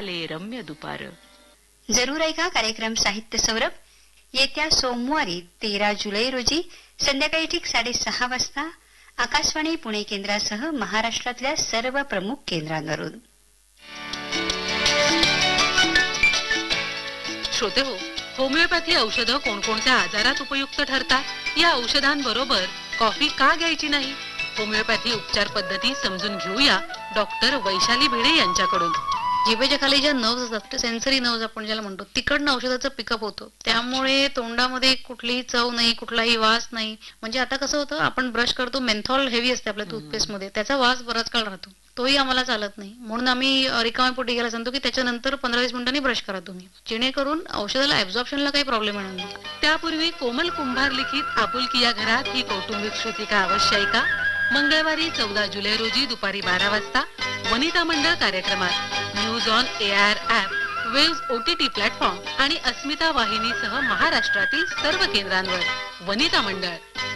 झाले रम्य दुपार. जरूर ऐका कार्यक्रम साहित्य सौरभ येत्या सोमवारी 13 जुलै रोजी संध्याकाळी ठीक 6:30 वाजता आकाशवाणी पुणे केंद्रासह महाराष्ट्रातल्या सर्व प्रमुख केंद्रांवरून. श्रोते हो, होमिओपॅथी औषधं कोणकोणत्या आजारात उपयुक्त ठरतात? या औषधांबरोबर कॉफी का घ्यायची नाही? होमिओपॅथी उपचार पद्धती समजून घेऊया डॉक्टर वैशाली भिडे यांच्याकडून. जिभेच्या खाली ज्या नर्व्स असतात, सेन्सरी नर्व्स आपण ज्याला म्हणतो, तिकडनं औषधाचं पिकअप होतं. त्यामुळे तोंडामध्ये कुठलीही चव नाही, कुठलाही वास नाही. म्हणजे आता कसं होतं, आपण ब्रश करतो, मेन्थॉल हेवी असते आपल्या टूथपेस्टमध्ये, त्याचा वास बराच काळ राहतो, तोही आम्हाला चालत नाही. म्हणून आम्ही रिकाम्या पोटी घ्यायला सांगतो की त्याच्यानंतर 15-20 मिनिटांनी ब्रश करा तुम्ही, जेणेकरून औषधाला ऍब्झॉर्प्शनला काही प्रॉब्लेम येणार नाही. त्यापूर्वी कोमल कुंभार लिखित आपुलकी या घरात ही कौटुंबिक श्रुतिका अवश्य ऐका. मंगळवारी 14 जुलै रोजी दुपारी 12 वाजता वनिता मंडळ कार्यक्रमात news on AIR app, waves OTT platform आणि अस्मिता वाहिनीसह महाराष्ट्रातील सर्व केंद्रांवर वनिता मंडळ